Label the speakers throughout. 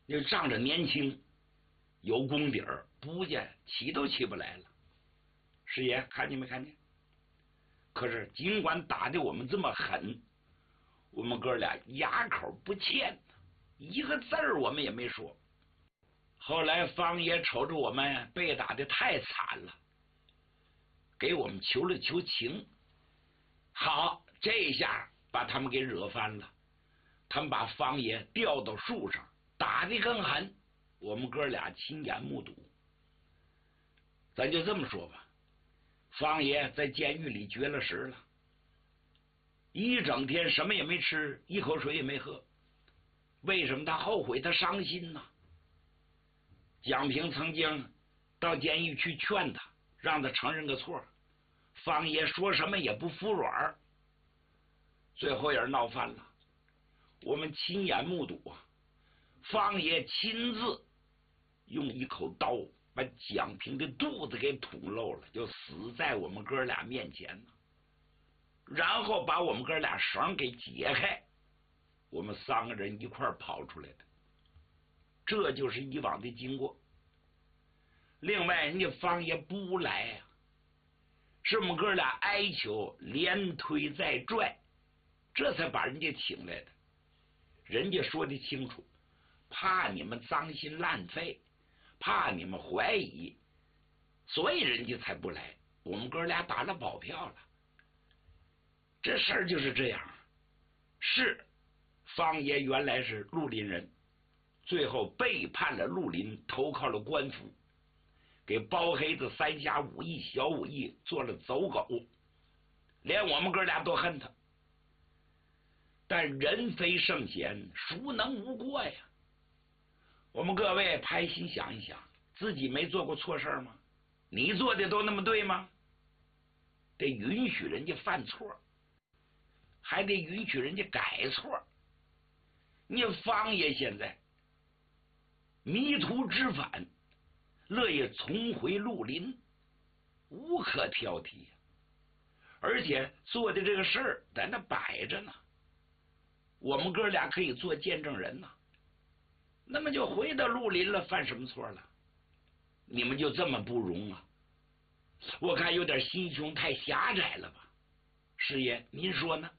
Speaker 1: 就仗着年轻有功底儿，不见起都起不来了。师爷看见没看见？可是尽管打的我们这么狠，我们哥俩哑口不欠，一个字儿我们也没说。后来方爷瞅着我们被打的太惨了，给我们求了求情。好，这一下把他们给惹翻了，他们把方爷吊到树上，打得更狠，我们哥俩亲眼目睹。咱就这么说吧，方爷在监狱里绝了食了，一整天什么也没吃，一口水也没喝。为什么他后悔？他伤心呐。蒋平曾经到监狱去劝他，让他承认个错，方爷说什么也不服软，最后也是闹翻了。我们亲眼目睹啊，方爷亲自用一口刀把蒋平的肚子给捅漏了，就死在我们哥俩面前呢。然后把我们哥俩绳给解开，我们三个人一块跑出来的。这就是以往的经过。另外人家方爷不来呀，是我们哥俩哀求连推再拽，这才把人家请来的。人家说的清楚，怕你们脏心烂肺，怕你们怀疑，所以人家才不来。我们哥俩打了保票了。这事儿就是这样。是方爷原来是绿林人，最后背叛了绿林，投靠了官府，给包黑子三侠五义小五义做了走狗，连我们哥俩都恨他。但人非圣贤，孰能无过呀？我们各位拍心想一想，自己没做过错事吗？你做的都那么对吗？得允许人家犯错，还得允许人家改错。你方爷现在迷途知返，乐意重回绿林，无可挑剔，而且做的这个事儿在那摆着呢，我们哥俩可以做见证人呢。那么就回到绿林了，犯什么错了？你们就这么不容啊？我看有点心胸太狭窄了吧？师爷您说呢？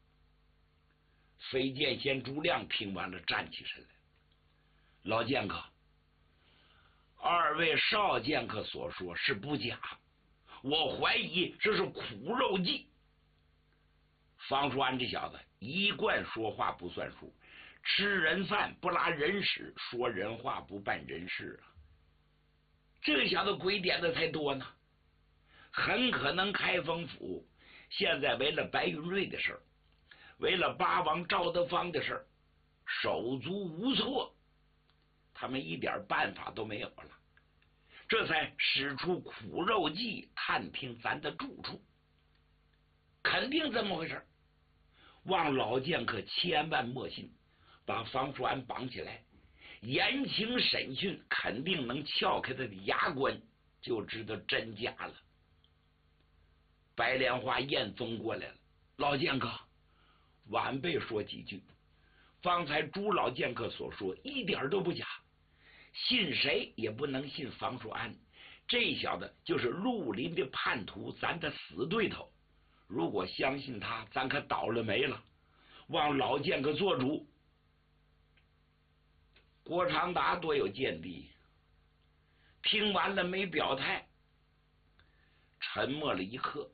Speaker 1: 飞剑仙朱亮听完了，站起身来。老剑客，二位少剑客所说是不假，我怀疑这是苦肉计。方叔安这小子一贯说话不算数，吃人饭不拉人屎，说人话不办人事啊。这个小子鬼点子才多呢，很可能开封府现在为了白云瑞的事儿，为了八王赵德芳的事儿，手足无措，他们一点办法都没有了，这才使出苦肉计探听咱的住处，肯定这么回事。望老剑客千万莫信，把方叔安绑起来，严刑审讯，肯定能撬开他的牙关，就知道真假了。白莲花燕风过来了，老剑客，晚辈说几句，方才朱老剑客所说一点都不假，信谁也不能信方叔安，这小子就是绿林的叛徒，咱的死对头，如果相信他，咱可倒了霉了。望老剑客做主。郭长达多有见地，听完了没表态，沉默了一刻。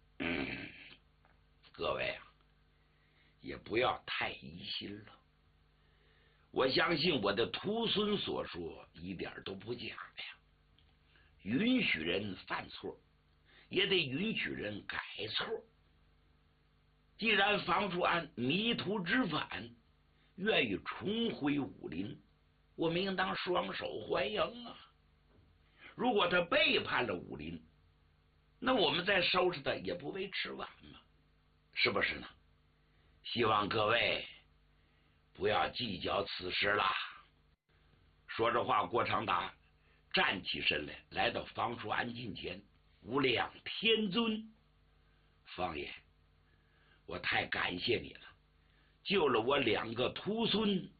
Speaker 1: 各位啊，也不要太疑心了。我相信我的徒孙所说一点都不假呀。允许人犯错，也得允许人改错。既然方叔安迷途知返，愿意重回武林，我们应当双手欢迎啊。如果他背叛了武林，那我们再收拾他也不为迟晚嘛，是不是呢？希望各位不要计较此事啦。说着话，郭长达站起身来，来到方叔安近前，无量天尊，方爷，我太感谢你了，救了我两个徒孙，